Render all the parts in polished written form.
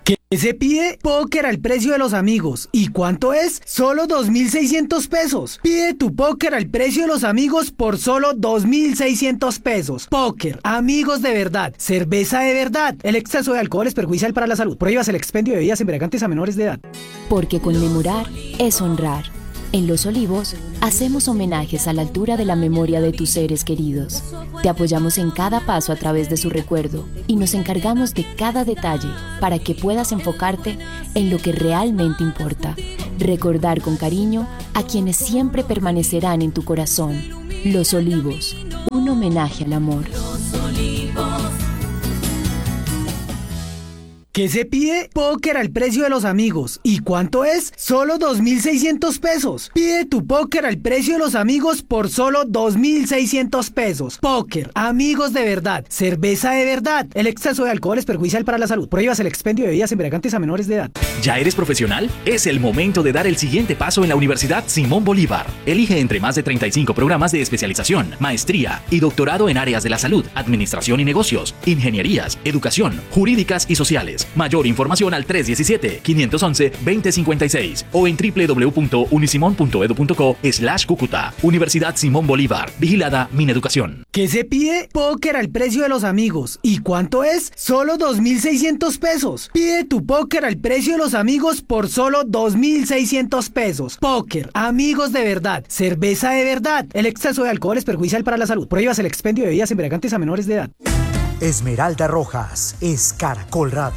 ¿Qué se pide? Póker al precio de los amigos. ¿Y cuánto es? Solo 2.600 pesos. Pide tu póker al precio de los amigos por solo 2.600 pesos. Póker, amigos de verdad, cerveza de verdad. El exceso de alcohol es perjudicial para la salud. Prohíbas el expendio de bebidas embriagantes a menores de edad. Porque conmemorar es honrar. En Los Olivos, hacemos homenajes a la altura de la memoria de tus seres queridos. Te apoyamos en cada paso a través de su recuerdo y nos encargamos de cada detalle para que puedas enfocarte en lo que realmente importa. Recordar con cariño a quienes siempre permanecerán en tu corazón. Los Olivos, un homenaje al amor. Los Olivos. ¿Qué se pide? Póker al precio de los amigos. ¿Y cuánto es? Solo 2.600 pesos. Pide tu póker al precio de los amigos por solo 2.600 pesos. Póker, amigos de verdad, cerveza de verdad. El exceso de alcohol es perjudicial para la salud. Prohíbas el expendio de bebidas embriagantes a menores de edad. ¿Ya eres profesional? Es el momento de dar el siguiente paso en la Universidad Simón Bolívar. Elige entre más de 35 programas de especialización, maestría y doctorado en áreas de la salud, administración y negocios, ingenierías, educación, jurídicas y sociales. Mayor información al 317-511-2056 o en www.unisimon.edu.co/Cúcuta. Universidad Simón Bolívar. Vigilada Mineducación. ¿Qué se pide? Póker al precio de los amigos. ¿Y cuánto es? Solo 2.600 pesos. Pide tu póker al precio de los amigos por solo 2.600 pesos. Póker, amigos de verdad, cerveza de verdad. El exceso de alcohol es perjudicial para la salud. Prohíbas el expendio de bebidas embriagantes a menores de edad. Esmeralda Rojas es Caracol Radio.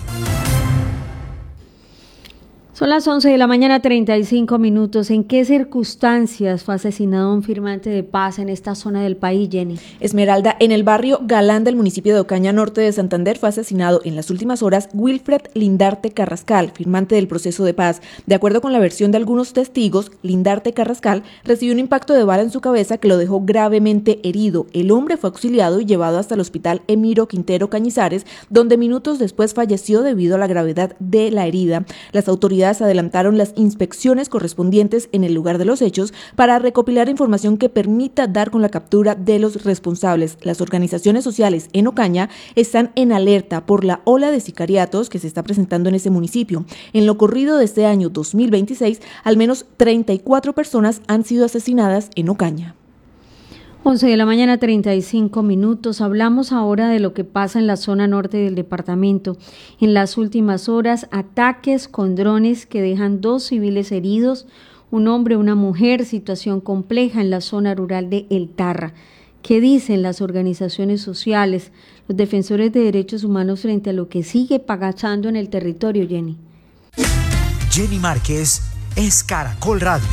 Son las 11 de la mañana, 35 minutos. ¿En qué circunstancias fue asesinado un firmante de paz en esta zona del país, Jenny? Esmeralda, en el barrio Galán del municipio de Ocaña, norte de Santander, fue asesinado en las últimas horas Wilfred Lindarte Carrascal, firmante del proceso de paz. De acuerdo con la versión de algunos testigos, Lindarte Carrascal recibió un impacto de bala en su cabeza que lo dejó gravemente herido. El hombre fue auxiliado y llevado hasta el hospital Emiro Quintero Cañizares, donde minutos después falleció debido a la gravedad de la herida. Las autoridades adelantaron las inspecciones correspondientes en el lugar de los hechos para recopilar información que permita dar con la captura de los responsables. Las organizaciones sociales en Ocaña están en alerta por la ola de sicariatos que se está presentando en ese municipio. En lo corrido de este año 2026, al menos 34 personas han sido asesinadas en Ocaña. 11 de la mañana, 35 minutos. Hablamos ahora de lo que pasa en la zona norte del departamento. En las últimas horas, ataques con drones que dejan 2 civiles heridos, un hombre, una mujer, situación compleja en la zona rural de El Tarra. ¿Qué dicen las organizaciones sociales, los defensores de derechos humanos frente a lo que sigue pasando en el territorio, Jenny? Jenny Márquez es Caracol Radio.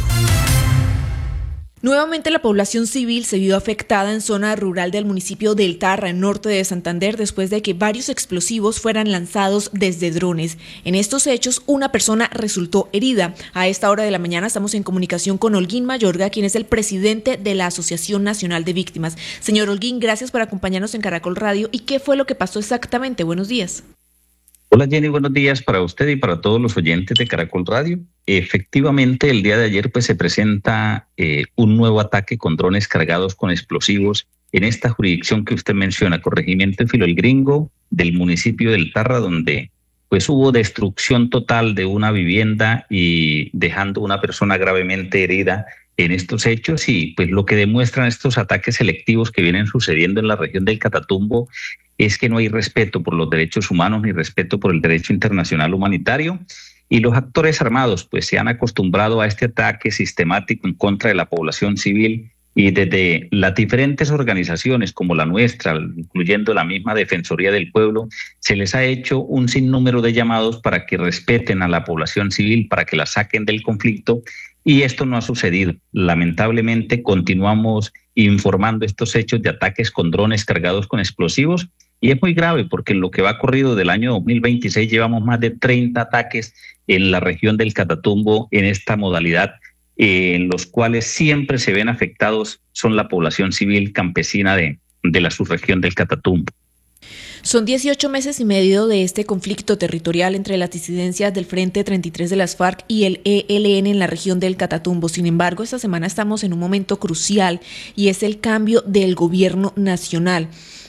Nuevamente la población civil se vio afectada en zona rural del municipio de El Tarra, en norte de Santander, después de que varios explosivos fueran lanzados desde drones. En estos hechos, una persona resultó herida. A esta hora de la mañana estamos en comunicación con Holguín Mayorga, quien es el presidente de la Asociación Nacional de Víctimas. Señor Holguín, gracias por acompañarnos en Caracol Radio. ¿Y qué fue lo que pasó exactamente? Buenos días. Hola Jenny, buenos días para usted y para todos los oyentes de Caracol Radio. Efectivamente, el día de ayer se presenta un nuevo ataque con drones cargados con explosivos en esta jurisdicción que usted menciona, corregimiento Filo el Gringo del municipio del Tarra, donde hubo destrucción total de una vivienda y dejando una persona gravemente herida en estos hechos, y lo que demuestran estos ataques selectivos que vienen sucediendo en la región del Catatumbo es que no hay respeto por los derechos humanos ni respeto por el derecho internacional humanitario, y los actores armados se han acostumbrado a este ataque sistemático en contra de la población civil, y desde las diferentes organizaciones como la nuestra, incluyendo la misma Defensoría del Pueblo, se les ha hecho un sinnúmero de llamados para que respeten a la población civil, para que la saquen del conflicto, y esto no ha sucedido. Lamentablemente continuamos informando estos hechos de ataques con drones cargados con explosivos, y es muy grave porque en lo que va corrido del año 2026 llevamos más de 30 ataques en la región del Catatumbo en esta modalidad, en los cuales siempre se ven afectados son la población civil campesina de la subregión del Catatumbo. Son 18 meses y medio de este conflicto territorial entre las disidencias del Frente 33 de las FARC y el ELN en la región del Catatumbo. Sin embargo, esta semana estamos en un momento crucial y es el cambio del gobierno nacional.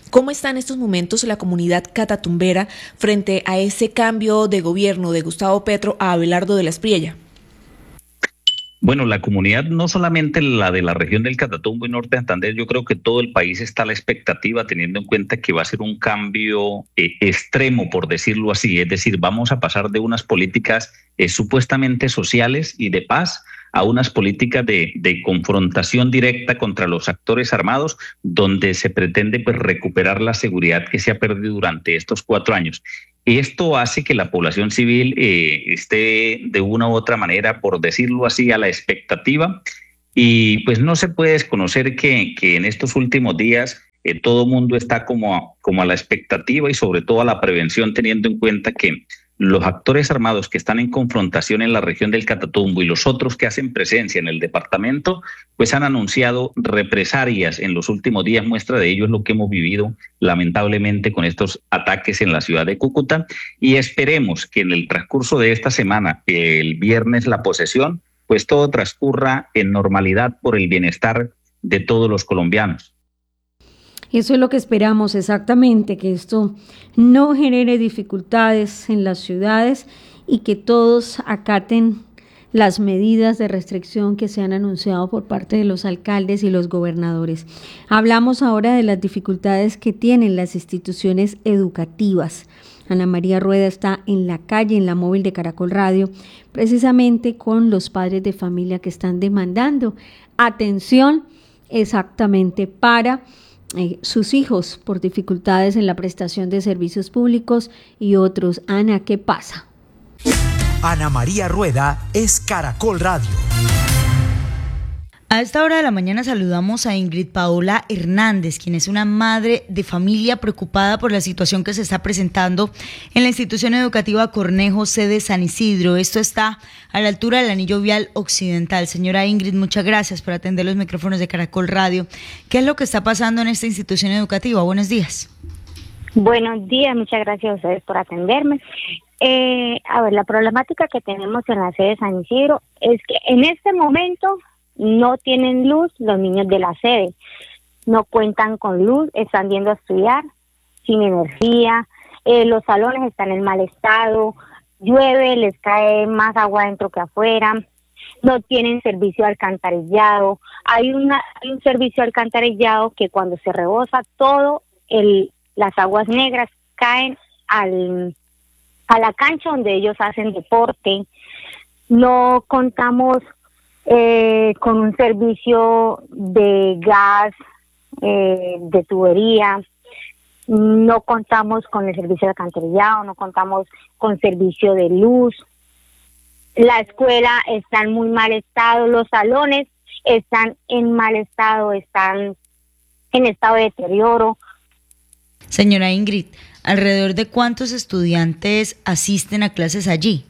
¿Cómo está en estos momentos la comunidad catatumbera frente a ese cambio de gobierno de Gustavo Petro a Abelardo de la Espriella? Bueno, la comunidad, no solamente la de la región del Catatumbo y Norte de Santander, yo creo que todo el país está a la expectativa, teniendo en cuenta que va a ser un cambio extremo, por decirlo así. Es decir, vamos a pasar de unas políticas supuestamente sociales y de paz a unas políticas de confrontación directa contra los actores armados, donde se pretende pues recuperar la seguridad que se ha perdido durante estos 4 años. Esto hace que la población civil esté de una u otra manera, por decirlo así, a la expectativa, y pues no se puede desconocer que en estos últimos días todo el mundo está como a la expectativa y sobre todo a la prevención, teniendo en cuenta que los actores armados que están en confrontación en la región del Catatumbo y los otros que hacen presencia en el departamento, pues han anunciado represalias en los últimos días. Muestra de ello es lo que hemos vivido lamentablemente con estos ataques en la ciudad de Cúcuta, y esperemos que en el transcurso de esta semana, el viernes la posesión, pues todo transcurra en normalidad por el bienestar de todos los colombianos. Eso es lo que esperamos exactamente, que esto no genere dificultades en las ciudades y que todos acaten las medidas de restricción que se han anunciado por parte de los alcaldes y los gobernadores. Hablamos ahora de las dificultades que tienen las instituciones educativas. Ana María Rueda está en la calle, en la móvil de Caracol Radio, precisamente con los padres de familia que están demandando atención exactamente para sus hijos por dificultades en la prestación de servicios públicos y otros. Ana, ¿qué pasa? Ana María Rueda es Caracol Radio. A esta hora de la mañana saludamos a Ingrid Paola Hernández, quien es una madre de familia preocupada por la situación que se está presentando en la institución educativa Cornejo, sede San Isidro. Esto está a la altura del anillo vial occidental. Señora Ingrid, muchas gracias por atender los micrófonos de Caracol Radio. ¿Qué es lo que está pasando en esta institución educativa? Buenos días. Buenos días, muchas gracias a ustedes por atenderme. La problemática que tenemos en la sede San Isidro es que en este momento no tienen luz los niños de la sede, no cuentan con luz, están yendo a estudiar sin energía, los salones están en mal estado, llueve, les cae más agua adentro que afuera, no tienen servicio de alcantarillado, hay un servicio de alcantarillado que cuando se rebosa las aguas negras caen a la cancha donde ellos hacen deporte. No contamos con un servicio de gas, de tubería, no contamos con el servicio de alcantarillado, no contamos con servicio de luz. La escuela está en muy mal estado, los salones están en mal estado, están en estado de deterioro. Señora Ingrid, ¿alrededor de cuántos estudiantes asisten a clases allí?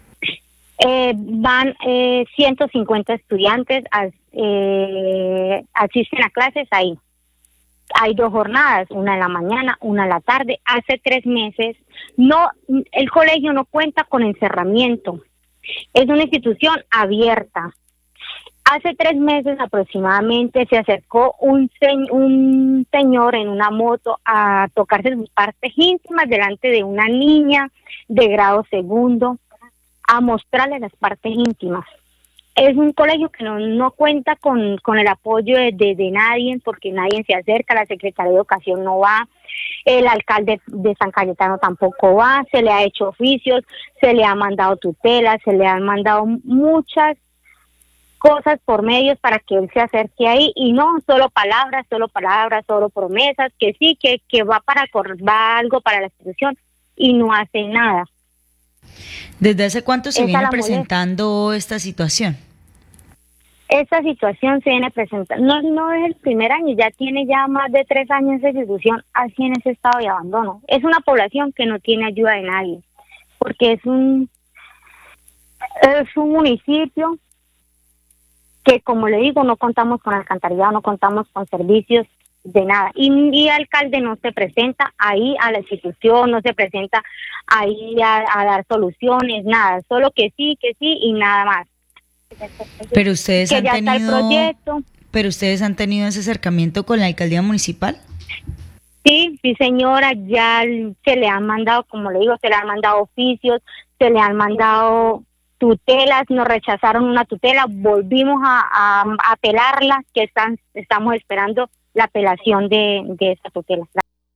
Van 150 estudiantes, asisten a clases ahí. Hay 2 jornadas, una en la mañana, una en la tarde. Hace 3 meses, el colegio no cuenta con encerramiento. Es una institución abierta. Hace 3 meses aproximadamente se acercó un señor en una moto a tocarse sus partes íntimas delante de una niña de grado segundo, a mostrarle las partes íntimas. Es un colegio que no cuenta con el apoyo de nadie, porque nadie se acerca, la Secretaría de Educación no va, el alcalde de San Cayetano tampoco va, se le ha hecho oficios, se le ha mandado tutelas, se le han mandado muchas cosas por medios para que él se acerque ahí, y no solo palabras, solo promesas, que sí, que va algo para la institución, y no hace nada. ¿Desde hace cuánto se viene presentando esta situación? Esta situación se viene presentando, no es el primer año, ya tiene más de 3 años de institución así en ese estado de abandono. Es una población que no tiene ayuda de nadie, porque es un municipio que, como le digo, no contamos con alcantarillado, no contamos con servicios de nada, y el alcalde no se presenta ahí a la institución, no se presenta ahí a dar soluciones, nada, solo que sí y nada más. Pero ustedes han tenido ese acercamiento con la alcaldía municipal. Sí, sí señora, ya se le han mandado, como le digo, se le han mandado oficios, se le han mandado tutelas, nos rechazaron una tutela, volvimos a apelarla, que estamos esperando la apelación de esa tutela.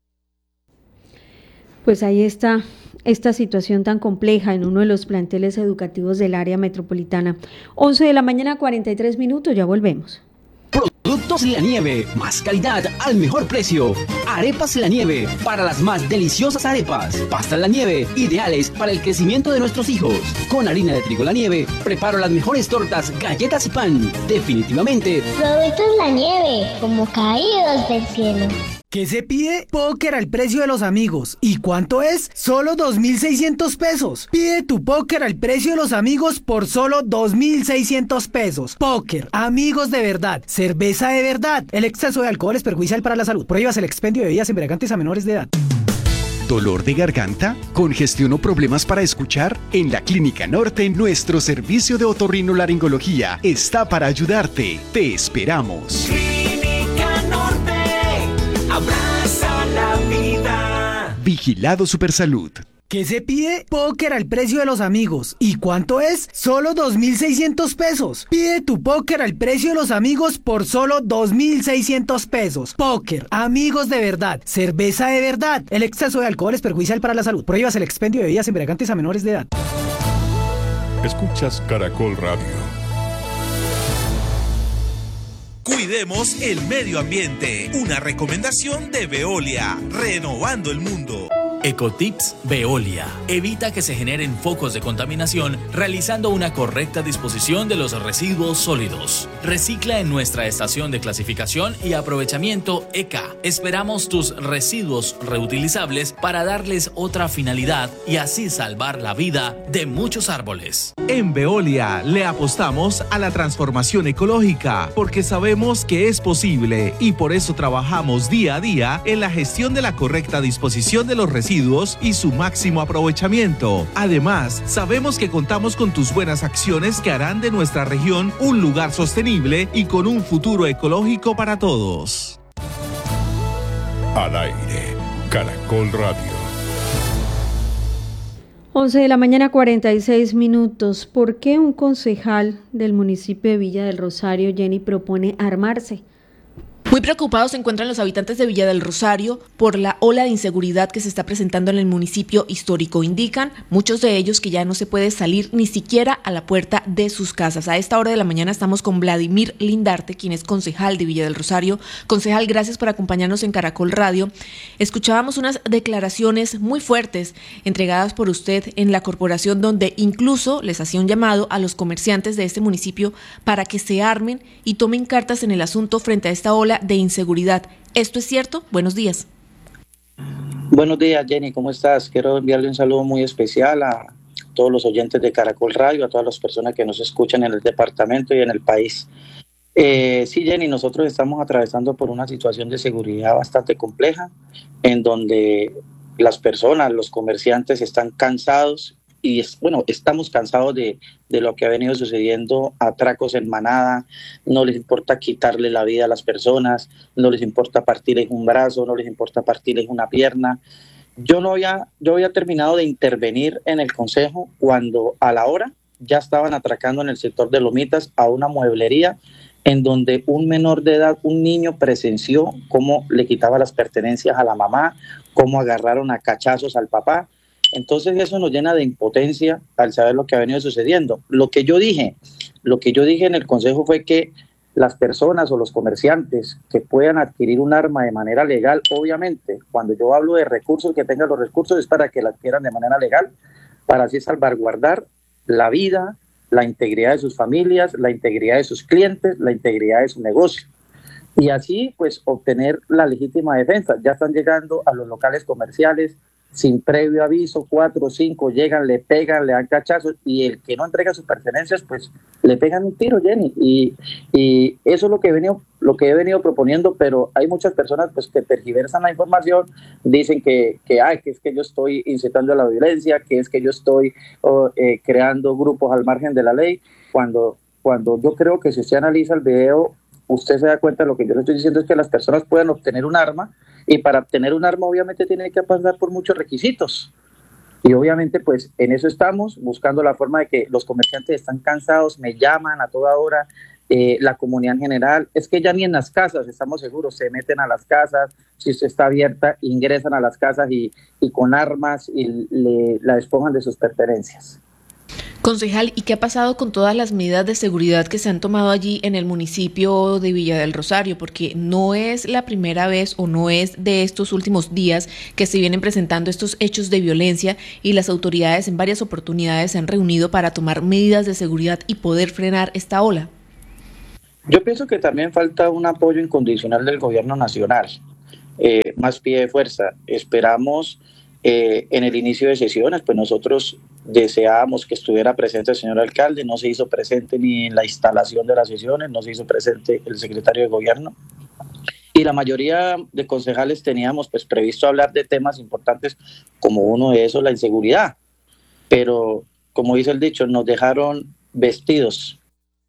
Pues ahí está esta situación tan compleja en uno de los planteles educativos del área metropolitana. 11 de la mañana, 43 minutos, ya volvemos. Productos La Nieve, más calidad al mejor precio. Arepas La Nieve, para las más deliciosas arepas. Pastas La Nieve, ideales para el crecimiento de nuestros hijos. Con harina de trigo La Nieve, preparo las mejores tortas, galletas y pan. Definitivamente. Productos La Nieve, como caídos del cielo. ¿Qué se pide? Póker al precio de los amigos. ¿Y cuánto es? Solo 2.600 pesos. Pide tu póker al precio de los amigos por solo 2.600 pesos. Póker, amigos de verdad, cerveza de verdad. El exceso de alcohol es perjudicial para la salud. Prohíbas el expendio de bebidas embriagantes a menores de edad. ¿Dolor de garganta? ¿Congestión o problemas para escuchar? En la Clínica Norte, nuestro servicio de otorrinolaringología está para ayudarte. Te esperamos. Abraza la vida. Vigilado Supersalud. ¿Qué se pide? Póker al precio de los amigos. ¿Y cuánto es? Solo 2.600 pesos. Pide tu póker al precio de los amigos por solo 2.600 pesos. Póker, amigos de verdad, cerveza de verdad. El exceso de alcohol es perjudicial para la salud. Prohíbas el expendio de bebidas embriagantes a menores de edad. Escuchas Caracol Radio. Cuidemos el medio ambiente. Una recomendación de Veolia, renovando el mundo. Ecotips Veolia. Evita que se generen focos de contaminación realizando una correcta disposición de los residuos sólidos. Recicla en nuestra estación de clasificación y aprovechamiento ECA. Esperamos tus residuos reutilizables para darles otra finalidad y así salvar la vida de muchos árboles. En Veolia le apostamos a la transformación ecológica porque sabemos que es posible y por eso trabajamos día a día en la gestión de la correcta disposición de los residuos y su máximo aprovechamiento. Además, sabemos que contamos con tus buenas acciones que harán de nuestra región un lugar sostenible y con un futuro ecológico para todos. Al aire, Caracol Radio. 11 de la mañana, 46 minutos. ¿Por qué un concejal del municipio de Villa del Rosario, Jenny, propone armarse? Muy preocupados se encuentran los habitantes de Villa del Rosario por la ola de inseguridad que se está presentando en el municipio histórico. Indican muchos de ellos que ya no se puede salir ni siquiera a la puerta de sus casas. A esta hora de la mañana estamos con Vladimir Lindarte, quien es concejal de Villa del Rosario. Concejal, gracias por acompañarnos en Caracol Radio. Escuchábamos unas declaraciones muy fuertes entregadas por usted en la corporación, donde incluso les hacía un llamado a los comerciantes de este municipio para que se armen y tomen cartas en el asunto frente a esta ola de inseguridad. ¿Esto es cierto? Buenos días. Buenos días, Jenny, ¿cómo estás? Quiero enviarle un saludo muy especial a todos los oyentes de Caracol Radio, a todas las personas que nos escuchan en el departamento y en el país. Sí, Jenny, nosotros estamos atravesando por una situación de seguridad bastante compleja, en donde las personas, los comerciantes están cansados y estamos cansados de lo que ha venido sucediendo, atracos en manada. No les importa quitarle la vida a las personas, no les importa partirles un brazo, no les importa partirles una pierna. Yo había terminado de intervenir en el consejo cuando a la hora ya estaban atracando en el sector de Lomitas a una mueblería en donde un menor de edad, un niño, presenció cómo le quitaba las pertenencias a la mamá, cómo agarraron a cachazos al papá. Entonces eso nos llena de impotencia al saber lo que ha venido sucediendo. Lo que yo dije en el consejo fue que las personas o los comerciantes que puedan adquirir un arma de manera legal, obviamente, cuando yo hablo de recursos, que tengan los recursos es para que la adquieran de manera legal, para así salvaguardar la vida, la integridad de sus familias, la integridad de sus clientes, la integridad de su negocio. Y así, pues, obtener la legítima defensa. Ya están llegando a los locales comerciales sin previo aviso, 4 o 5 llegan, le pegan, le dan cachazos, y el que no entrega sus pertenencias, pues le pegan un tiro, Jenny. Y eso es lo que he venido proponiendo, pero hay muchas personas pues que tergiversan la información, dicen que es que yo estoy incitando a la violencia, que es que yo estoy creando grupos al margen de la ley, cuando yo creo que si usted analiza el video, usted se da cuenta de lo que yo le estoy diciendo es que las personas pueden obtener un arma Y para obtener un arma obviamente tiene que pasar por muchos requisitos. Y obviamente pues en eso estamos, buscando la forma de que los comerciantes están cansados, me llaman a toda hora, la comunidad en general, es que ya ni en las casas, estamos seguros, se meten a las casas, si usted está abierta, ingresan a las casas y con armas y la despojan de sus pertenencias. Concejal, ¿y qué ha pasado con todas las medidas de seguridad que se han tomado allí en el municipio de Villa del Rosario? Porque no es la primera vez o no es de estos últimos días que se vienen presentando estos hechos de violencia y las autoridades en varias oportunidades se han reunido para tomar medidas de seguridad y poder frenar esta ola. Yo pienso que también falta un apoyo incondicional del gobierno nacional, más pie de fuerza. Esperamos en el inicio de sesiones, pues nosotros deseábamos que estuviera presente el señor alcalde, no se hizo presente ni en la instalación de las sesiones, no se hizo presente el secretario de gobierno. Y la mayoría de concejales teníamos pues previsto hablar de temas importantes, como uno de esos, la inseguridad. Pero, como dice el dicho, nos dejaron vestidos.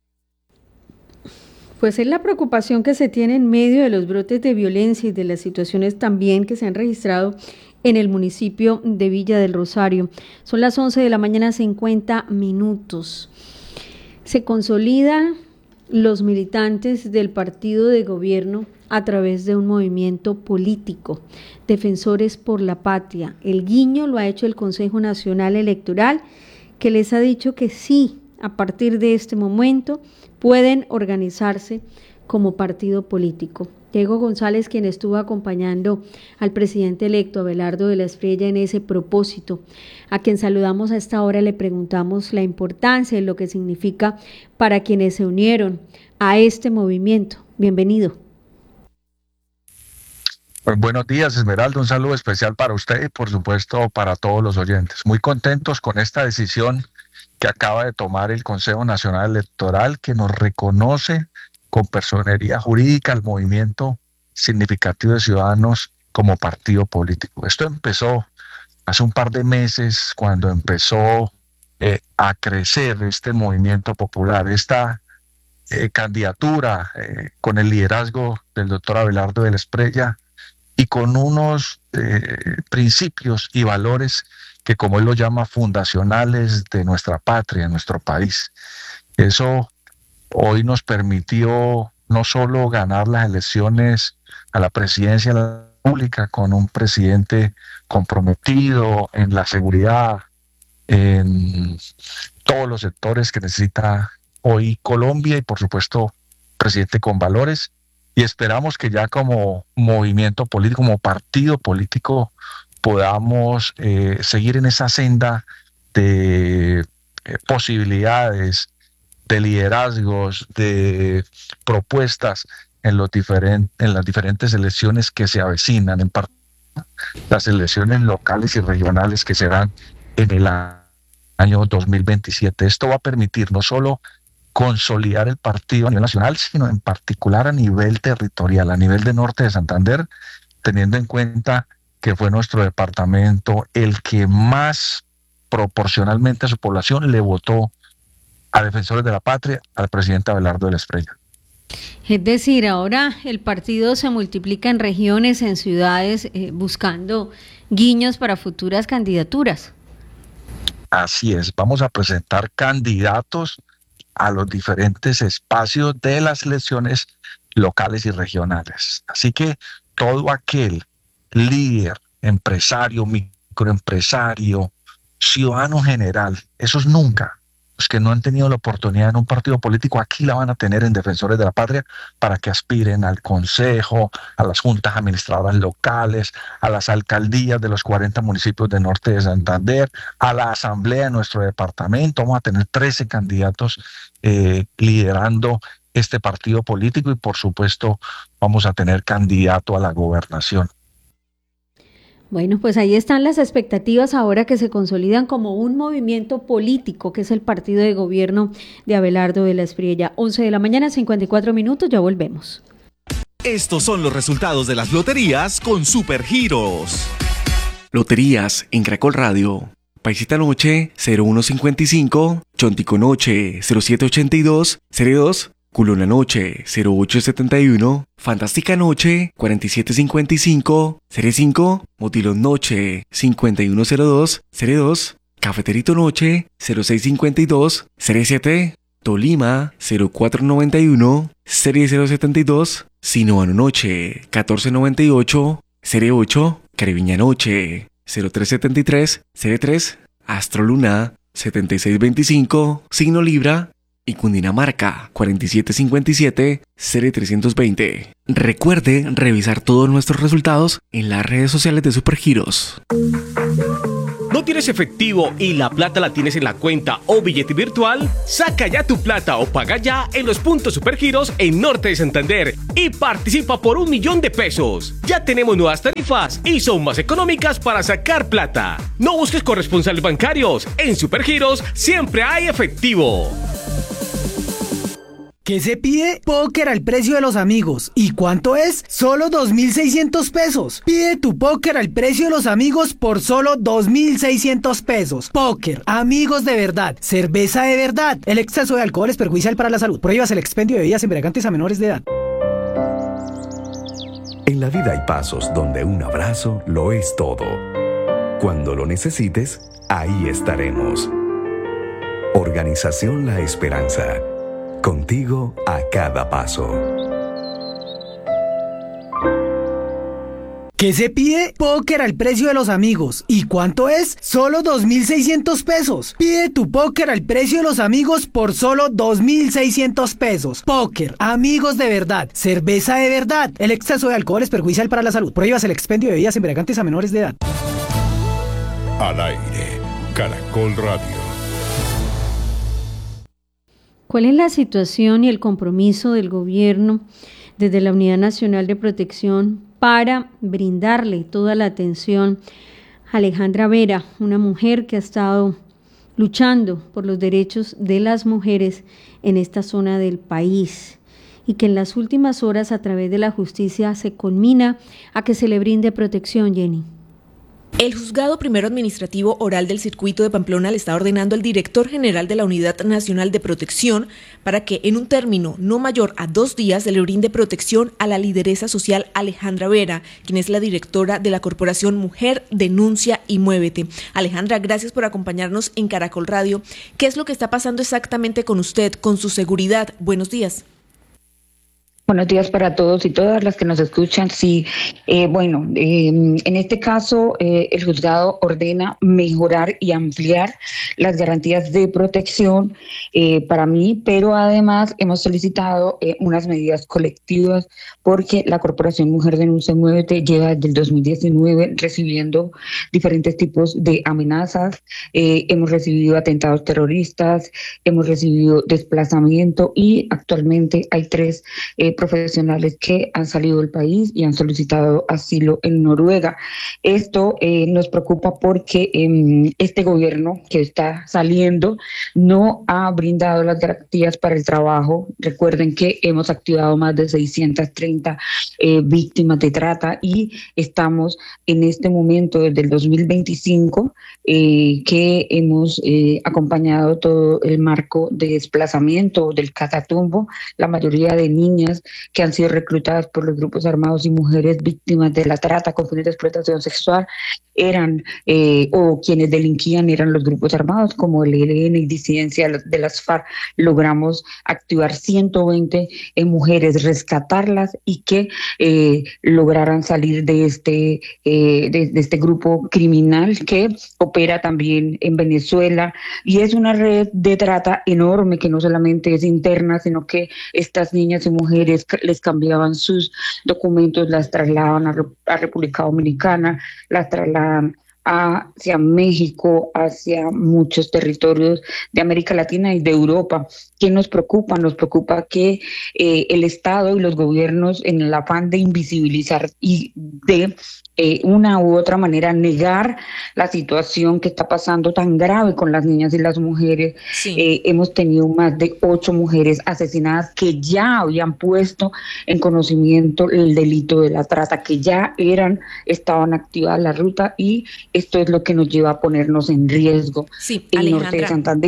Pues es la preocupación que se tiene en medio de los brotes de violencia y de las situaciones también que se han registrado en el municipio de Villa del Rosario. Son las 11 de la mañana, 50 minutos. Se consolidan los militantes del partido de gobierno a través de un movimiento político, Defensores por la Patria. El guiño lo ha hecho el Consejo Nacional Electoral, que les ha dicho que sí, a partir de este momento pueden organizarse como partido político. Diego González, quien estuvo acompañando al presidente electo Abelardo de la Espriella en ese propósito, a quien saludamos a esta hora, le preguntamos la importancia de lo que significa para quienes se unieron a este movimiento. Bienvenido. Pues buenos días, Esmeralda, un saludo especial para usted y por supuesto para todos los oyentes. Muy contentos con esta decisión que acaba de tomar el Consejo Nacional Electoral, que nos reconoce con personería jurídica al movimiento significativo de ciudadanos como partido político. Esto empezó hace un par de meses, cuando empezó a crecer este movimiento popular, esta candidatura con el liderazgo del doctor Abelardo de la Espriella y con unos principios y valores que, como él lo llama, fundacionales de nuestra patria, de nuestro país. Eso hoy nos permitió no solo ganar las elecciones a la presidencia de la República con un presidente comprometido en la seguridad, en todos los sectores que necesita hoy Colombia y por supuesto presidente con valores, y esperamos que ya como movimiento político, como partido político, podamos seguir en esa senda de posibilidades, de liderazgos, de propuestas en las diferentes elecciones que se avecinan, en particular las elecciones locales y regionales que serán en el año 2027. Esto va a permitir no solo consolidar el partido a nivel nacional, sino en particular a nivel territorial, a nivel de norte de Santander, teniendo en cuenta que fue nuestro departamento el que más proporcionalmente a su población le votó a Defensores de la Patria, al presidente Abelardo de la Espriella. Es decir, ahora el partido se multiplica en regiones, en ciudades, buscando guiños para futuras candidaturas. Así es, vamos a presentar candidatos a los diferentes espacios de las elecciones locales y regionales. Así que todo aquel líder, empresario, microempresario, ciudadano general, esos nunca, los que no han tenido la oportunidad en un partido político, aquí la van a tener en Defensores de la Patria para que aspiren al consejo, a las juntas administradoras locales, a las alcaldías de los 40 municipios del norte de Santander, a la asamblea de nuestro departamento. Vamos a tener 13 candidatos liderando este partido político y por supuesto vamos a tener candidato a la gobernación. Bueno, pues ahí están las expectativas ahora que se consolidan como un movimiento político, que es el partido de gobierno de Abelardo de la Espriella. 11 de la mañana, 54 minutos, ya volvemos. Estos son los resultados de las loterías con Supergiros. Loterías en Caracol Radio. Paisita Noche 0155, Chontico Noche 0782, Serie 2 Culona Noche 0871, Fantástica Noche 4755, Serie 5, Motilón Noche 5102, Serie 2, Cafeterito Noche 0652, Serie 7, Tolima 0491, Serie 072, Sinuano Noche 1498, Serie 8, Caribeña Noche 0373, Serie 3, Astroluna 7625, Signo Libra y Cundinamarca 4757, Serie 320. Recuerde revisar todos nuestros resultados en las redes sociales de Supergiros. ¿No tienes efectivo y la plata la tienes en la cuenta o billete virtual? Saca ya tu plata o paga ya en los puntos Supergiros en Norte de Santander y participa por 1 millón de pesos. Ya tenemos nuevas tarifas y son más económicas para sacar plata. No busques corresponsales bancarios. En Supergiros siempre hay efectivo. ¿Qué se pide? Póker al precio de los amigos. ¿Y cuánto es? Solo 2.600 pesos. Pide tu póker al precio de los amigos por solo 2.600 pesos. Póker, amigos de verdad, cerveza de verdad. El exceso de alcohol es perjudicial para la salud. Prohíbas el expendio de bebidas embriagantes a menores de edad. En la vida hay pasos donde un abrazo lo es todo. Cuando lo necesites, ahí estaremos. Organización La Esperanza. Contigo a cada paso. ¿Qué se pide? Póker al precio de los amigos. ¿Y cuánto es? Solo 2.600 pesos. Pide tu póker al precio de los amigos por solo 2.600 pesos. Póker, amigos de verdad, cerveza de verdad. El exceso de alcohol es perjudicial para la salud. Prohíbas el expendio de bebidas embriagantes a menores de edad. Al aire, Caracol Radio. ¿Cuál es la situación y el compromiso del gobierno desde la Unidad Nacional de Protección para brindarle toda la atención a Alejandra Vera, una mujer que ha estado luchando por los derechos de las mujeres en esta zona del país y que en las últimas horas a través de la justicia se culmina a que se le brinde protección, Jenny? El Juzgado Primero Administrativo Oral del Circuito de Pamplona le está ordenando al director general de la Unidad Nacional de Protección para que en un término no mayor a 2 días se le brinde protección a la lideresa social Alejandra Vera, quien es la directora de la corporación Mujer, Denuncia y Muévete. Alejandra, gracias por acompañarnos en Caracol Radio. ¿Qué es lo que está pasando exactamente con usted, con su seguridad? Buenos días. Buenos días para todos y todas las que nos escuchan. Sí, en este caso el juzgado ordena mejorar y ampliar las garantías de protección para mí, pero además hemos solicitado unas medidas colectivas porque la Corporación Mujer Denuncia y Muévete lleva desde el 2019 recibiendo diferentes tipos de amenazas. Hemos recibido atentados terroristas, hemos recibido desplazamiento y actualmente hay 3 profesionales que han salido del país y han solicitado asilo en Noruega. Esto nos preocupa porque este gobierno que está saliendo no ha brindado las garantías para el trabajo. Recuerden que hemos activado más de 630 víctimas de trata y estamos en este momento desde el 2025 que hemos acompañado todo el marco de desplazamiento del Catatumbo, la mayoría de niñas que han sido reclutadas por los grupos armados y mujeres víctimas de la trata con fines de explotación sexual eran o quienes delinquían eran los grupos armados como el ELN y disidencia de las FARC. Logramos activar 120 mujeres, rescatarlas y que lograran salir de este grupo criminal que opera también en Venezuela y es una red de trata enorme que no solamente es interna, sino que estas niñas y mujeres les cambiaban sus documentos, las trasladaban a República Dominicana, las trasladaban hacia México, hacia muchos territorios de América Latina y de Europa. ¿Qué nos preocupa? Nos preocupa que el Estado y los gobiernos, en el afán de invisibilizar y de una u otra manera negar la situación que está pasando tan grave con las niñas y las mujeres. Sí. Hemos tenido más de 8 mujeres asesinadas que ya habían puesto en conocimiento el delito de la trata, que ya estaban activadas la ruta y esto es lo que nos lleva a ponernos en riesgo. Sí, el norte de Santander.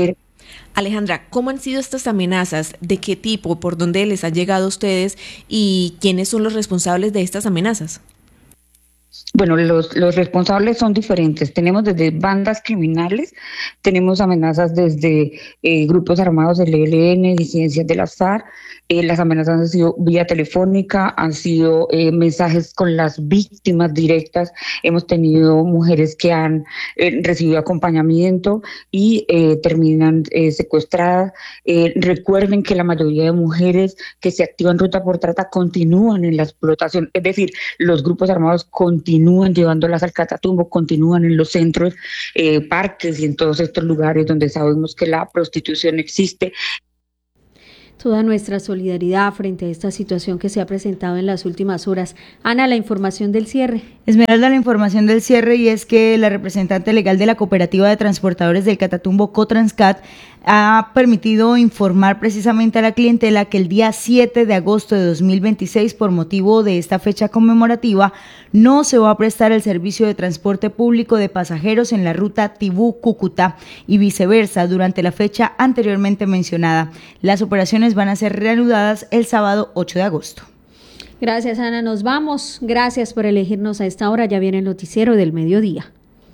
Alejandra, ¿cómo han sido estas amenazas? ¿De qué tipo? ¿Por dónde les han llegado a ustedes? ¿Y quiénes son los responsables de estas amenazas? Bueno, los responsables son diferentes. Tenemos desde bandas criminales, tenemos amenazas desde grupos armados del ELN, disidencias de las FARC. Las amenazas han sido vía telefónica, han sido mensajes con las víctimas directas. Hemos tenido mujeres que han recibido acompañamiento y terminan secuestradas. Recuerden que la mayoría de mujeres que se activan ruta por trata continúan en la explotación, es decir, los grupos armados continúan llevándolas al Catatumbo, continúan en los centros, parques y en todos estos lugares donde sabemos que la prostitución existe. Toda nuestra solidaridad frente a esta situación que se ha presentado en las últimas horas. Ana, la información del cierre. Esmeralda, la información del cierre, y es que la representante legal de la Cooperativa de Transportadores del Catatumbo, Cotranscat, ha permitido informar precisamente a la clientela que el día 7 de agosto de 2026, por motivo de esta fecha conmemorativa, no se va a prestar el servicio de transporte público de pasajeros en la ruta Tibú-Cúcuta y viceversa durante la fecha anteriormente mencionada. Las operaciones van a ser reanudadas el sábado 8 de agosto. Gracias, Ana. Nos vamos. Gracias por elegirnos a esta hora. Ya viene el noticiero del mediodía.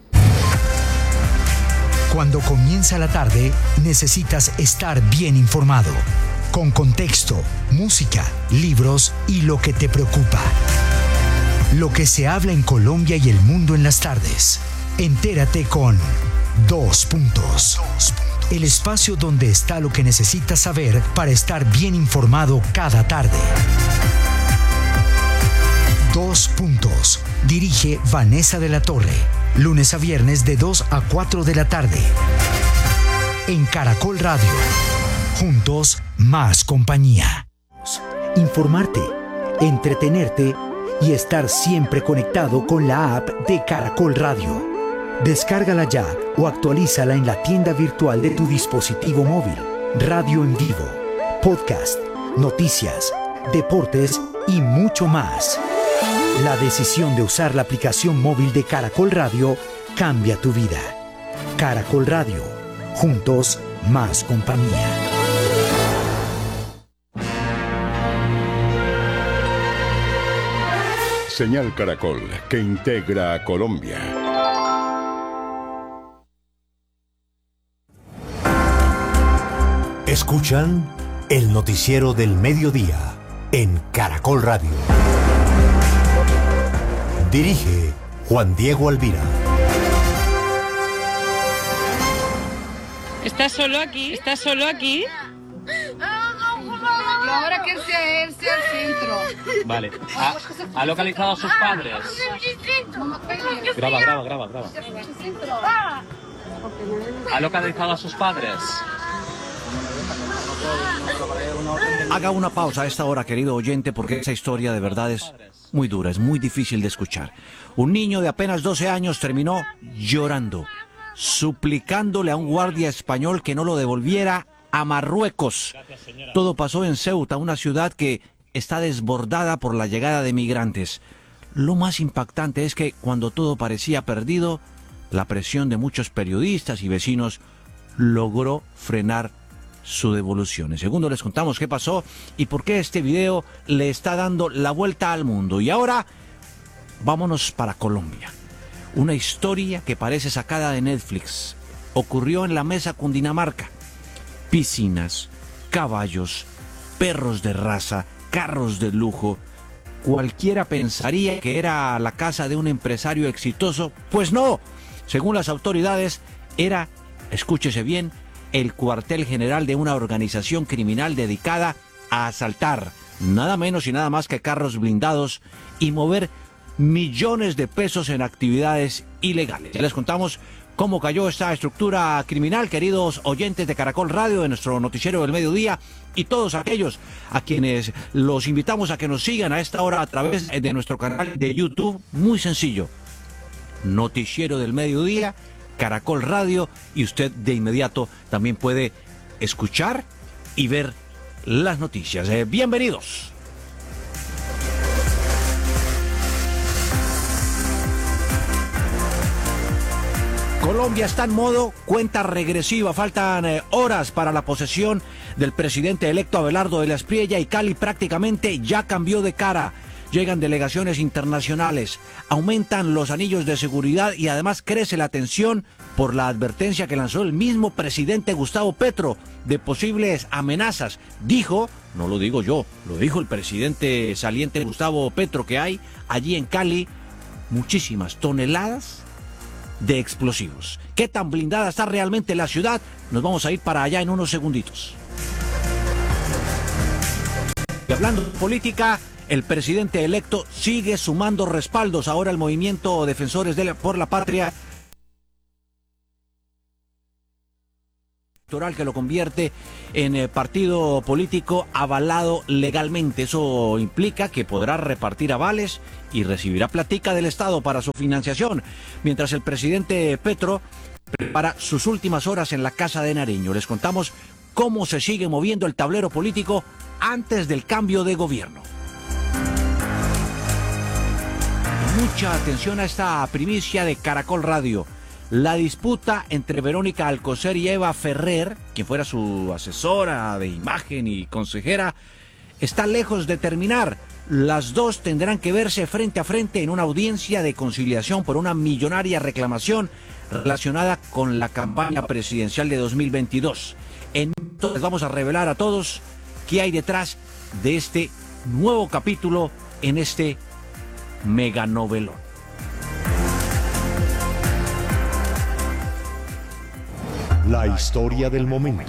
Cuando comienza la tarde, necesitas estar bien informado, con contexto, música, libros y lo que te preocupa. Lo que se habla en Colombia y el mundo en las tardes. Entérate con 2 Puntos. El espacio donde está lo que necesitas saber para estar bien informado cada tarde. 2 Puntos. Dirige Vanessa de la Torre. Lunes a viernes de 2 a 4 de la tarde. En Caracol Radio. Juntos, más compañía. Informarte, entretenerte y estar siempre conectado con la app de Caracol Radio. Descárgala ya o actualízala en la tienda virtual de tu dispositivo móvil. Radio en vivo, podcast, noticias, deportes y mucho más. La decisión de usar la aplicación móvil de Caracol Radio cambia tu vida. Caracol Radio. Juntos, más compañía. Señal Caracol, que integra a Colombia. Escuchan el noticiero del mediodía en Caracol Radio. Dirige Juan Diego Alvira. ¿Estás solo aquí? ¿Estás solo aquí? Ahora que irse al centro. Vale. ¿Ha localizado a sus padres? Graba. ¿Ha localizado a sus padres? Haga una pausa a esta hora, querido oyente, porque esa historia de verdad es muy dura, es muy difícil de escuchar. Un niño de apenas 12 años terminó llorando, suplicándole a un guardia español que no lo devolviera a Marruecos. Todo pasó en Ceuta, una ciudad que está desbordada por la llegada de migrantes. Lo más impactante es que cuando todo parecía perdido, la presión de muchos periodistas y vecinos logró frenar su devolución. En segundo les contamos qué pasó y por qué este video le está dando la vuelta al mundo. Y ahora, vámonos para Colombia. Una historia que parece sacada de Netflix. Ocurrió en la Mesa, Cundinamarca. Piscinas, caballos, perros de raza, carros de lujo. Cualquiera pensaría que era la casa de un empresario exitoso. Pues no. Según las autoridades, era, escúchese bien, el cuartel general de una organización criminal dedicada a asaltar nada menos y nada más que carros blindados y mover millones de pesos en actividades ilegales. Ya les contamos cómo cayó esta estructura criminal, queridos oyentes de Caracol Radio, de nuestro noticiero del mediodía, y todos aquellos a quienes los invitamos a que nos sigan a esta hora a través de nuestro canal de YouTube. Muy sencillo, Noticiero del Mediodía, Caracol Radio, y usted de inmediato también puede escuchar y ver las noticias. Bienvenidos. Colombia está en modo cuenta regresiva. Faltan horas para la posesión del presidente electo Abelardo de la Espriella y Cali prácticamente ya cambió de cara. Llegan delegaciones internacionales, aumentan los anillos de seguridad y además crece la tensión por la advertencia que lanzó el mismo presidente Gustavo Petro de posibles amenazas. Dijo, no lo digo yo, lo dijo el presidente saliente Gustavo Petro, que hay allí en Cali muchísimas toneladas de explosivos. ¿Qué tan blindada está realmente la ciudad? Nos vamos a ir para allá en unos segunditos. Y hablando de política, el presidente electo sigue sumando respaldos. Ahora el movimiento Defensores por la Patria electoral que lo convierte en partido político avalado legalmente. Eso implica que podrá repartir avales y recibirá platica del Estado para su financiación, mientras el presidente Petro prepara sus últimas horas en la Casa de Nariño. Les contamos cómo se sigue moviendo el tablero político antes del cambio de gobierno. Mucha atención a esta primicia de Caracol Radio. La disputa entre Verónica Alcocer y Eva Ferrer, quien fuera su asesora de imagen y consejera, está lejos de terminar. Las dos tendrán que verse frente a frente en una audiencia de conciliación por una millonaria reclamación relacionada con la campaña presidencial de 2022. Entonces les vamos a revelar a todos qué hay detrás de este nuevo capítulo en este meganovelón. La historia del momento.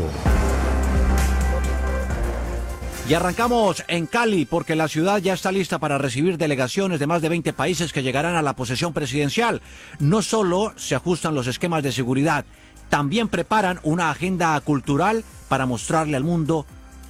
Y arrancamos en Cali porque la ciudad ya está lista para recibir delegaciones de más de 20 países que llegarán a la posesión presidencial. No solo se ajustan los esquemas de seguridad, también preparan una agenda cultural para mostrarle al mundo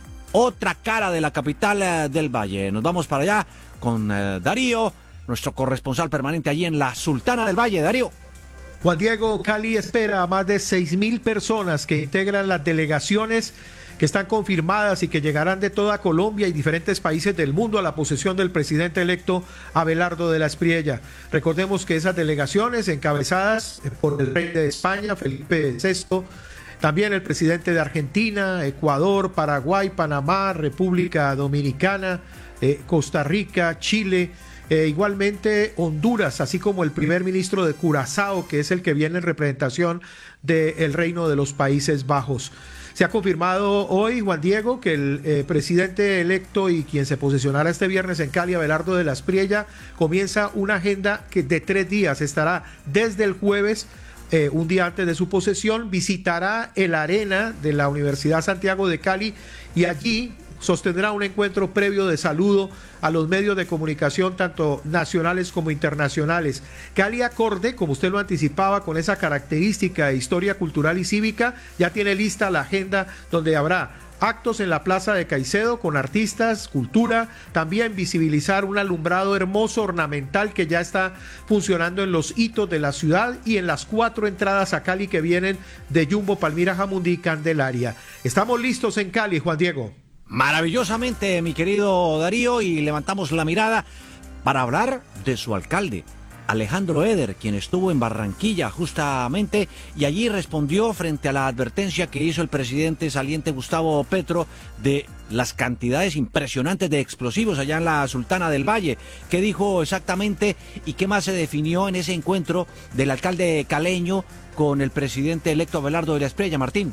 otra cara de la capital del Valle. Nos vamos para allá con Darío, nuestro corresponsal permanente allí en la Sultana del Valle. Darío. Juan Diego, Cali espera a más de 6.000 personas que integran las delegaciones que están confirmadas y que llegarán de toda Colombia y diferentes países del mundo a la posesión del presidente electo Abelardo de la Espriella. Recordemos que esas delegaciones encabezadas por el rey de España, Felipe VI, también el presidente de Argentina, Ecuador, Paraguay, Panamá, República Dominicana, Costa Rica, Chile, igualmente Honduras, así como el primer ministro de Curazao, que es el que viene en representación del Reino de los Países Bajos. Se ha confirmado hoy, Juan Diego, que el presidente electo y quien se posesionará este viernes en Cali, Abelardo de la Espriella, comienza una agenda que de 3 días estará desde el jueves, un día antes de su posesión, visitará el Arena de la Universidad Santiago de Cali y allí sostendrá un encuentro previo de saludo a los medios de comunicación, tanto nacionales como internacionales. Cali, acorde, como usted lo anticipaba, con esa característica de historia cultural y cívica, ya tiene lista la agenda donde habrá actos en la Plaza de Caicedo con artistas, cultura, también visibilizar un alumbrado hermoso, ornamental, que ya está funcionando en los hitos de la ciudad y en las 4 entradas a Cali que vienen de Jumbo, Palmira, Jamundí y Candelaria. Estamos listos en Cali, Juan Diego. Maravillosamente, mi querido Darío, y levantamos la mirada para hablar de su alcalde, Alejandro Eder, quien estuvo en Barranquilla justamente y allí respondió frente a la advertencia que hizo el presidente saliente Gustavo Petro de las cantidades impresionantes de explosivos allá en la Sultana del Valle. ¿Qué dijo exactamente y qué más se definió en ese encuentro del alcalde caleño con el presidente electo Abelardo de la Espriella, Martín?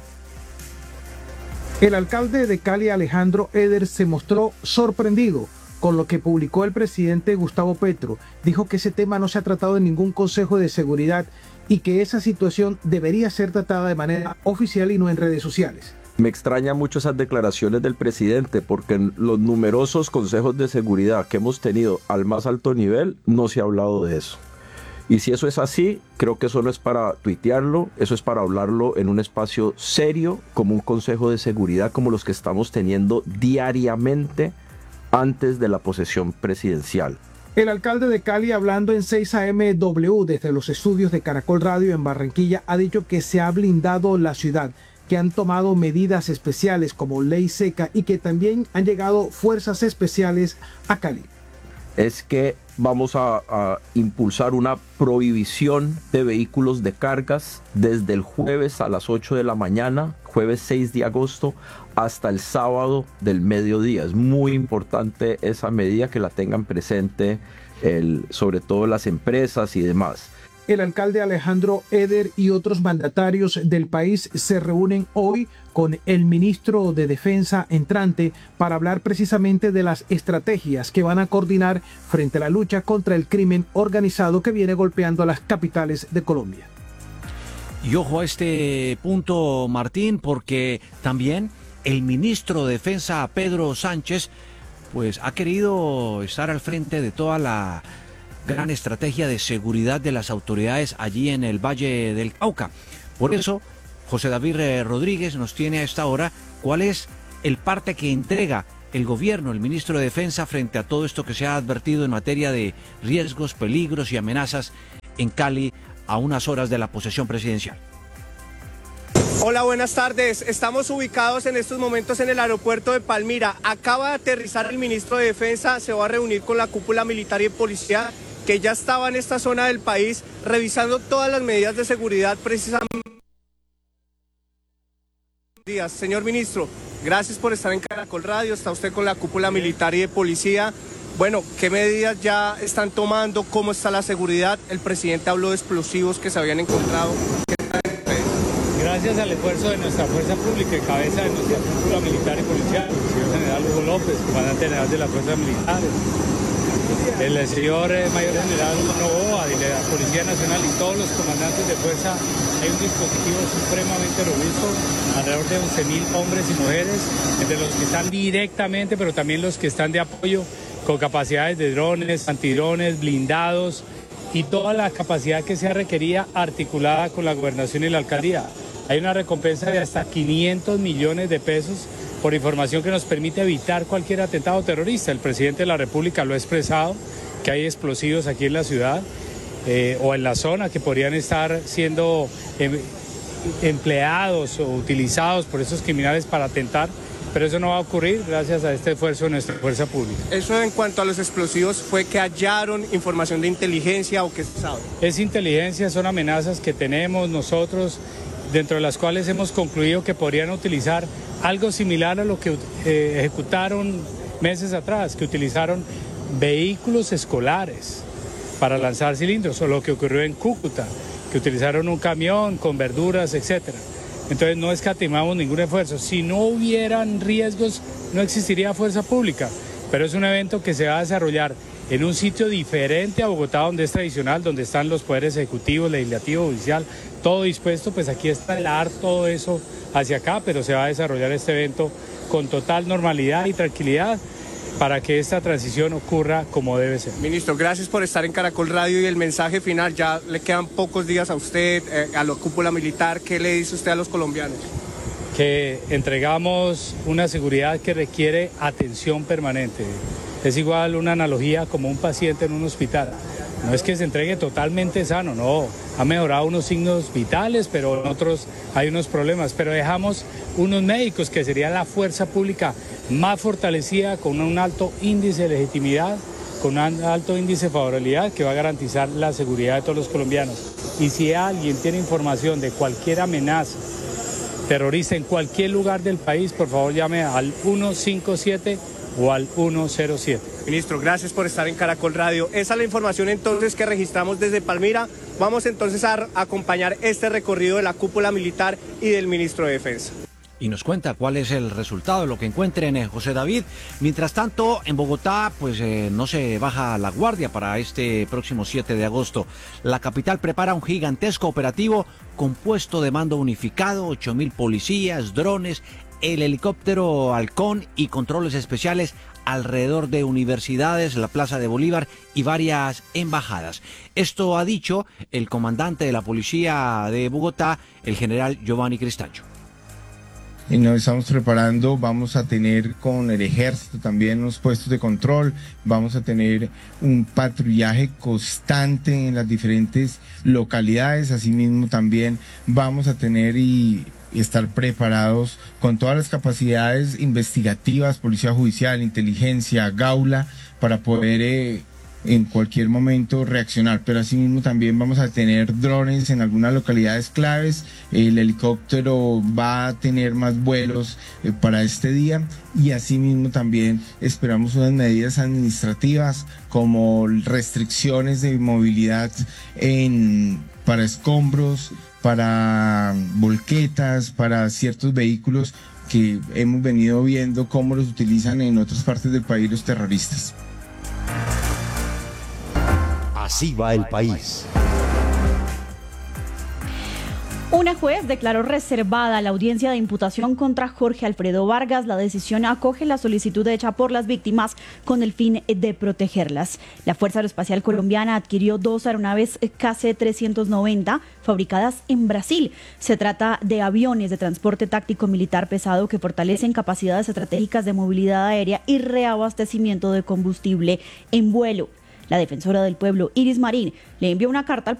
El alcalde de Cali, Alejandro Eder, se mostró sorprendido con lo que publicó el presidente Gustavo Petro. Dijo que ese tema no se ha tratado en ningún consejo de seguridad y que esa situación debería ser tratada de manera oficial y no en redes sociales. Me extraña mucho esas declaraciones del presidente porque en los numerosos consejos de seguridad que hemos tenido al más alto nivel no se ha hablado de eso. Y si eso es así, creo que eso no es para tuitearlo, eso es para hablarlo en un espacio serio, como un consejo de seguridad como los que estamos teniendo diariamente antes de la posesión presidencial. El alcalde de Cali, hablando en 6 AMW desde los estudios de Caracol Radio en Barranquilla, ha dicho que se ha blindado la ciudad, que han tomado medidas especiales como ley seca y que también han llegado fuerzas especiales a Cali. es que vamos a impulsar una prohibición de vehículos de cargas desde el jueves a las 8 de la mañana, jueves 6 de agosto, hasta el sábado del mediodía. Es muy importante esa medida, que la tengan presente, sobre todo las empresas y demás. El alcalde Alejandro Eder y otros mandatarios del país se reúnen hoy con el ministro de Defensa entrante para hablar precisamente de las estrategias que van a coordinar frente a la lucha contra el crimen organizado que viene golpeando a las capitales de Colombia. Y ojo a este punto, Martín, porque también el ministro de Defensa, Pedro Sánchez, pues ha querido estar al frente de toda la gran estrategia de seguridad de las autoridades allí en el Valle del Cauca. Por eso, José David Rodríguez nos tiene a esta hora cuál es el parte que entrega el gobierno, el ministro de Defensa, frente a todo esto que se ha advertido en materia de riesgos, peligros y amenazas en Cali a unas horas de la posesión presidencial. Hola, buenas tardes. Estamos ubicados en estos momentos en el aeropuerto de Palmira. Acaba de aterrizar el ministro de Defensa, se va a reunir con la cúpula militar y policía que ya estaba en esta zona del país revisando todas las medidas de seguridad precisamente. Señor ministro, gracias por estar en Caracol Radio. Está usted con la cúpula militar y de policía. Bueno, ¿qué medidas ya están tomando? ¿Cómo está la seguridad? El presidente habló de explosivos que se habían encontrado. Gracias al esfuerzo de nuestra fuerza pública, en cabeza de nuestra cúpula militar y policial, el señor general Hugo López, comandante general de las fuerzas militares, el señor mayor general Novoa de la Policía Nacional y todos los comandantes de fuerza, hay un dispositivo supremamente robusto, alrededor de 11.000 hombres y mujeres, entre los que están directamente, pero también los que están de apoyo, con capacidades de drones, antidrones, blindados y toda la capacidad que sea requerida articulada con la gobernación y la alcaldía. Hay una recompensa de hasta 500 millones de pesos por información que nos permite evitar cualquier atentado terrorista. El presidente de la República lo ha expresado, que hay explosivos aquí en la ciudad o en la zona que podrían estar siendo empleados o utilizados por esos criminales para atentar, pero eso no va a ocurrir gracias a este esfuerzo de nuestra fuerza pública. Eso en cuanto a los explosivos, ¿fue que hallaron información de inteligencia o qué se sabe? Es inteligencia, son amenazas que tenemos nosotros, dentro de las cuales hemos concluido que podrían utilizar algo similar a lo que ejecutaron meses atrás, que utilizaron vehículos escolares para lanzar cilindros, o lo que ocurrió en Cúcuta, que utilizaron un camión con verduras, etcétera. Entonces no escatimamos ningún esfuerzo. Si no hubieran riesgos, no existiría fuerza pública, pero es un evento que se va a desarrollar en un sitio diferente a Bogotá, donde es tradicional, donde están los poderes ejecutivos, legislativo, judicial, todo dispuesto. Pues aquí está todo eso hacia acá, pero se va a desarrollar este evento con total normalidad y tranquilidad para que esta transición ocurra como debe ser. Ministro, gracias por estar en Caracol Radio y el mensaje final. Ya le quedan pocos días a usted, a la cúpula militar. ¿Qué le dice usted a los colombianos? Que entregamos una seguridad que requiere atención permanente. Es igual una analogía como un paciente en un hospital. No es que se entregue totalmente sano, no. Ha mejorado unos signos vitales, pero en otros hay unos problemas. Pero dejamos unos médicos que sería la fuerza pública más fortalecida, con un alto índice de legitimidad, con un alto índice de favorabilidad que va a garantizar la seguridad de todos los colombianos. Y si alguien tiene información de cualquier amenaza terrorista en cualquier lugar del país, por favor llame al 157 o al 107. Ministro, gracias por estar en Caracol Radio. Esa es la información entonces que registramos desde Palmira. Vamos entonces a acompañar este recorrido de la cúpula militar y del ministro de Defensa. Y nos cuenta cuál es el resultado de lo que encuentren, José David. Mientras tanto, en Bogotá, pues no se baja la guardia para este próximo 7 de agosto. La capital prepara un gigantesco operativo compuesto de mando unificado, 8.000 policías, drones, el helicóptero Halcón y controles especiales alrededor de universidades, la Plaza de Bolívar y varias embajadas. Esto ha dicho el comandante de la policía de Bogotá, el general Giovanni Cristancho. y nos estamos preparando. Vamos a tener con el ejército también unos puestos de control, vamos a tener un patrullaje constante en las diferentes localidades, asimismo también vamos a tener y estar preparados con todas las capacidades investigativas, policía judicial, inteligencia, gaula, para poder en cualquier momento reaccionar, pero asimismo también vamos a tener drones en algunas localidades claves. El helicóptero va a tener más vuelos para este día, y asimismo también esperamos unas medidas administrativas como restricciones de movilidad para escombros, para volquetas, para ciertos vehículos que hemos venido viendo cómo los utilizan en otras partes del país los terroristas. Así va el país. Una juez declaró reservada la audiencia de imputación contra Jorge Alfredo Vargas. La decisión acoge la solicitud hecha por las víctimas con el fin de protegerlas. La Fuerza Aeroespacial Colombiana adquirió 2 aeronaves KC-390 fabricadas en Brasil. Se trata de aviones de transporte táctico militar pesado que fortalecen capacidades estratégicas de movilidad aérea y reabastecimiento de combustible en vuelo. La defensora del pueblo, Iris Marín, le envió una carta al